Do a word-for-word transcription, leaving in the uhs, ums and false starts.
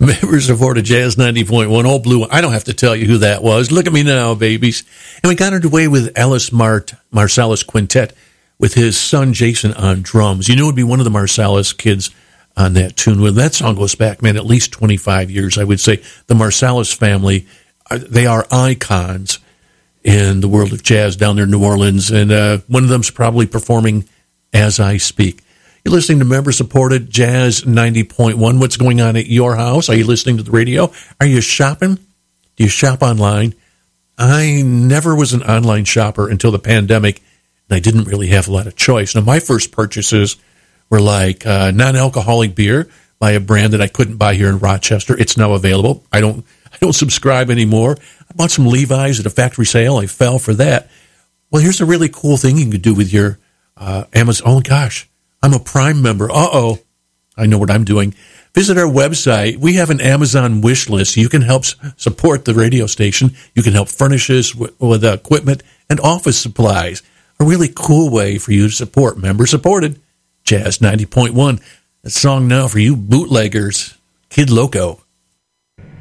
Members of Florida Jazz ninety point one, Old Blue. I don't have to tell you who that was. Look at me now, babies. And we got underway with Ellis Mart, Marsalis Quintet with his son Jason on drums. You know, it would be one of the Marsalis kids on that tune. Well, that song goes back, man, at least twenty-five years, I would say. The Marsalis family, they are icons in the world of jazz down there in New Orleans, and uh, one of them's probably performing as I speak. You're listening to member-supported Jazz ninety point one. What's going on at your house? Are you listening to the radio? Are you shopping? Do you shop online? I never was an online shopper until the pandemic, and I didn't really have a lot of choice. Now, my first purchases were like uh, non-alcoholic beer by a brand that I couldn't buy here in Rochester. It's now available. I don't I don't subscribe anymore. I bought some Levi's at a factory sale. I fell for that. Well, here's a really cool thing you can do with your uh, Amazon. Oh, gosh. I'm a Prime member. Uh-oh. I know what I'm doing. Visit our website. We have an Amazon wish list. You can help support the radio station. You can help furnish us with, with equipment and office supplies. A really cool way for you to support member-supported Jazz ninety point one. A song now for you bootleggers. Kid Loco.